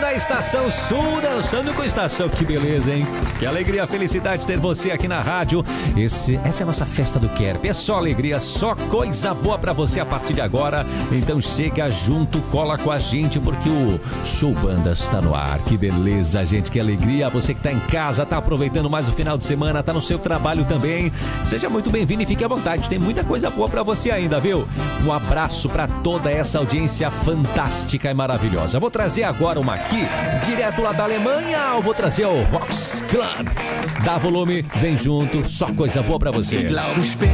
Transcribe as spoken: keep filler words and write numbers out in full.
da Estação Sul, dançando com a Estação. Que beleza, hein? Que alegria, felicidade ter você aqui na rádio. Esse, essa é a nossa festa do Kerb. É só alegria, só coisa boa pra você a partir de agora. Então chega junto, cola com a gente, porque o Show Bandas está no ar. Que beleza, gente, que alegria. Você que tá em casa, tá aproveitando mais o final de semana, tá no seu trabalho também. Seja muito bem-vindo e fique à vontade. Tem muita coisa boa pra você ainda, viu? Um abraço pra toda essa audiência fantástica e maravilhosa. Vou trazer agora uma aqui, direto lá da Alemanha. Eu vou trazer o Rocks Club. Dá volume, vem junto, só coisa boa pra você.